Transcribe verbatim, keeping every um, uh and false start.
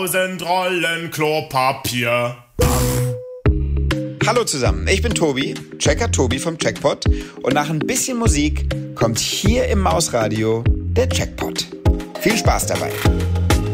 Tausend Rollen Klopapier. Hallo zusammen, ich bin Tobi, Checker Tobi vom Checkpot, und nach ein bisschen Musik kommt hier im Mausradio der Checkpot. Viel Spaß dabei.